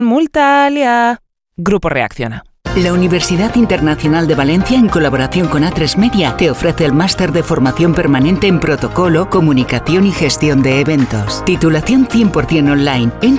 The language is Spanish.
Multalia. Grupo Reacciona. La Universidad Internacional de Valencia, en colaboración con A3 Media, te ofrece el máster de formación permanente en protocolo, comunicación y gestión de eventos. Titulación 100% online. Entra